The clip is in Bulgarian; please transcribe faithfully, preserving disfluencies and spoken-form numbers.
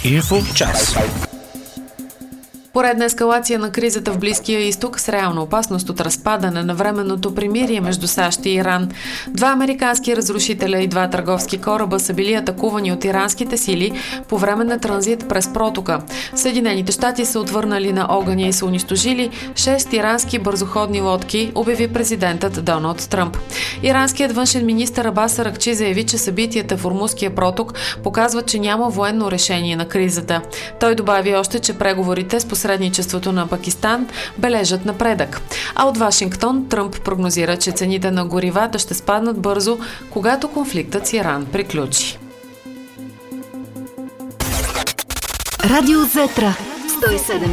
Инфо час. Поредна ескалация на кризата в Близкия изток с реална опасност от разпадане на временното примирие между САЩ и Иран. Два американски разрушителя и два търговски кораба са били атакувани от иранските сили по време на транзит през протока. Съединените щати са отвърнали на огъня и са унищожили шест ирански бързоходни лодки, обяви президентът Доналд Тръмп. Иранският външен министър Абас Аракчи заяви, че събитията в Ормузския проток показват, че няма военно решение на кризата. Той добави още, че преговорите с посредничеството на Пакистан бележат напредък. А от Вашингтон Тръмп прогнозира, че цените на горивата ще спаднат бързо, когато конфликтът с Иран приключи. Радио Ветра сто и седем